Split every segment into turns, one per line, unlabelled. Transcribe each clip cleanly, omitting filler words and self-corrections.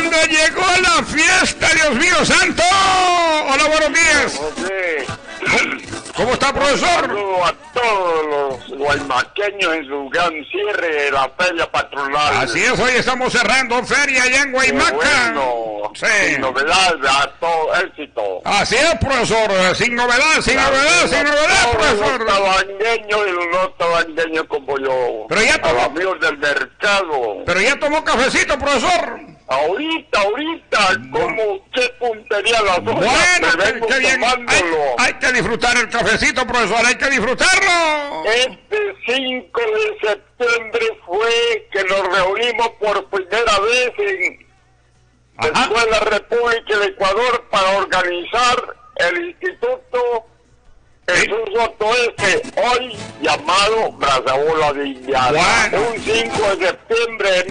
cuando llegó la fiesta, Dios mío santo. Hola, buenos días. ¿Cómo está, profesor?
Saludo a todos los guaymaqueños en su gran cierre de la feria patronal.
Así es, hoy estamos cerrando feria allá en Guaymaca.
Bueno,
sí.
Sin novedad, a todo éxito.
Así es, profesor, sin novedad, profesor.
Los tabangueños y los no tabangueños como yo.
Pero ya tomó,
a los amigos del mercado.
Pero ya tomó cafecito, profesor.
Ahorita, como qué puntería las horas.
Bueno, qué bien. Hay que disfrutar el cafecito, profesor, hay que disfrutarlo.
Este 5 de septiembre fue que nos reunimos por primera vez en la Escuela República del Ecuador para organizar el Instituto Jesús Soto Este, hoy llamado Brazabola de Indiana.
Bueno.
Un 5 de septiembre de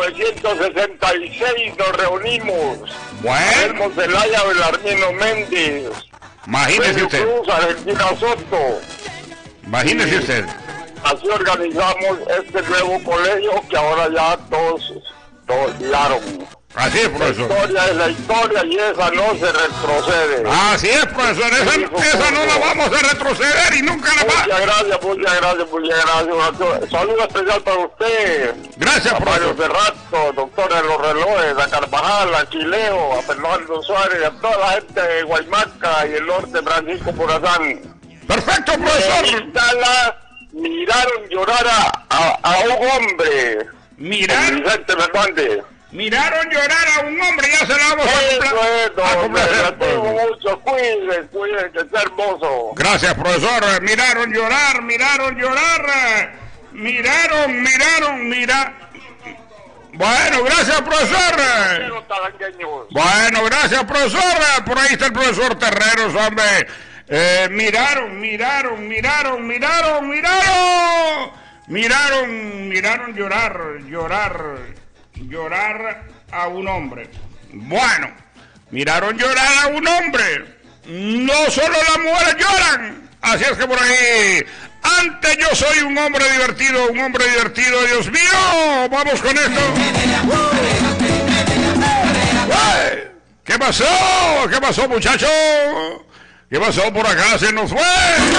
1966 nos reunimos.
Bueno.
Zelaya, Belarmino Méndez.
Imagínese usted.
Cruz, Argentina Soto.
Imagínese usted.
Así organizamos este nuevo colegio que ahora ya todos olvidaron.
Así es, profesor.
La historia es la historia y esa no se retrocede.
Así es, profesor. Esa no la vamos a retroceder y nunca la va.
Muchas gracias. Saludo especial para usted.
Gracias,
a Mario
profesor.
Ferrato, doctor de los relojes, a Carvajal, a Chileo, a Fernando Suárez, a toda la gente de Guaymaca y el norte, Francisco Morazán.
Perfecto, profesor.
Miraron llorar a un hombre. Vicente Fernández.
Miraron llorar a un hombre, ya se la vamos a
complacer. Mucho, cuídense, que está hermoso.
Gracias, profesor. Miraron llorar. Bueno, gracias, profesor. Bueno, gracias, profesor. Por ahí está el profesor Terreros, hombre. Miraron llorar a un hombre. Bueno, miraron llorar a un hombre. No solo las mujeres lloran. Así es que por ahí, antes yo soy un hombre divertido, Dios mío. Vamos con esto. ¿Qué pasó, muchachos? ¿Qué pasó por acá? Se nos fue.